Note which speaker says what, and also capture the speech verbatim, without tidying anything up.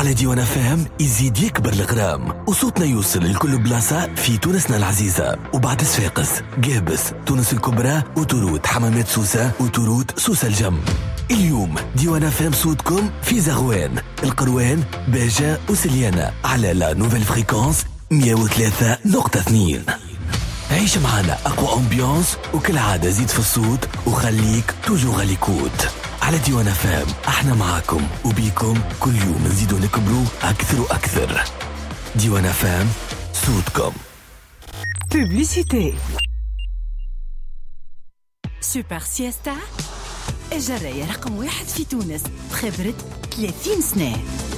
Speaker 1: على ديوان اف ام يزيد يكبر الغرام وصوتنا يوصل لكل بلاصة في تونسنا العزيزة. وبعد صفاقس، قابس، تونس الكبرى، وتروت حمامات سوسة، وتروت سوسة الجم. اليوم ديوان اف ام صوتكم في زغوان، القروان، باجة وسليانة على لا نوفيل فريكونس مية وثلاثة نقطة اثنين. عيش معنا أقوى أمبيانس، وكل عادة زيد في الصوت وخليك توجو غاليكوت. على ديوان اف ام احنا معاكم وبيكم كل يوم نزيدو نكبروا أكثر وأكثر. ديوان اف ام صوتكم.
Speaker 2: بوبليسيتي. سوبر سيستا الجراية رقم واحد في تونس بخبرة ثلاثين سنة.